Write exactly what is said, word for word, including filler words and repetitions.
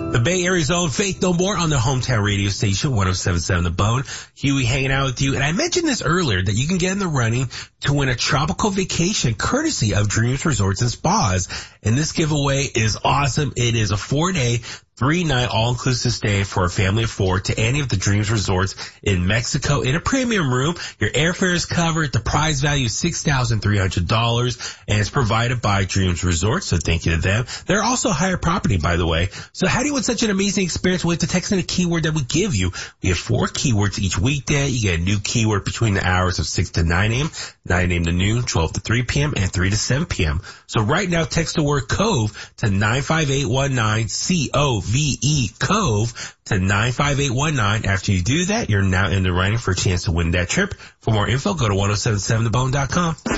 The Bay Area's own Faith No More on the hometown radio station, one oh seven point seven The Bone. Huey hanging out with you. And I mentioned this earlier that you can get in the running to win a tropical vacation courtesy of Dreams Resorts and Spas. And this giveaway is awesome. It is a four-day, three-night all-inclusive stay for a family of four to any of the Dreams Resorts in Mexico in a premium room. Your airfare is covered. The prize value is six thousand three hundred dollars, and it's provided by Dreams Resorts, so thank you to them. They're also higher property, by the way. So how do you want such an amazing experience? Well, you have to text in a keyword that we give you. We have four keywords each weekday. You get a new keyword between the hours of six to nine a.m., nine a.m. to noon, twelve to three p.m., and three to seven p.m. So right now, text the word COVE to nine five eight one nine, C O V E, COVE, to nine five eight one nine. After you do that, you're now in the running for a chance to win that trip. For more info, go to ten seventy-seven the bone dot com.